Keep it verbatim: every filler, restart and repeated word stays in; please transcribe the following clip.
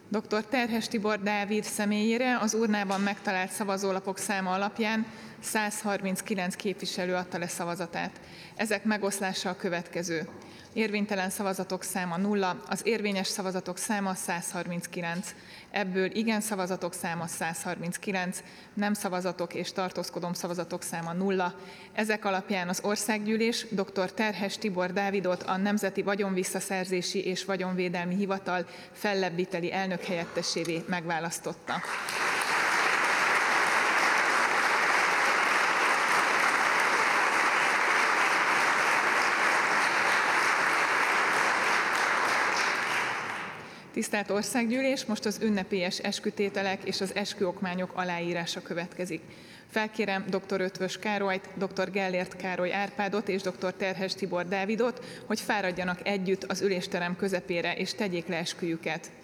dr. Terhes Tibor Dávid személyére az urnában megtalált szavazólapok száma alapján száz harminckilenc képviselő adta le szavazatát. Ezek megoszlása a következő: érvénytelen szavazatok száma nulla, az érvényes szavazatok száma száz harminckilenc, ebből igen szavazatok száma száz harminckilenc, nem szavazatok és tartózkodom szavazatok száma nulla. Ezek alapján az Országgyűlés dr. Terhes Tibor Dávidot a Nemzeti Vagyonvisszaszerzési és Vagyonvédelmi Hivatal fellebbviteli elnökhelyettesévé megválasztotta. Tisztelt Országgyűlés, most az ünnepélyes eskütételek és az esküokmányok aláírása következik. Felkérem dr. Ötvös Károlyt, dr. Gellért Károly Árpádot és dr. Terhes Tibor Dávidot, hogy fáradjanak együtt az ülésterem közepére és tegyék le esküjüket.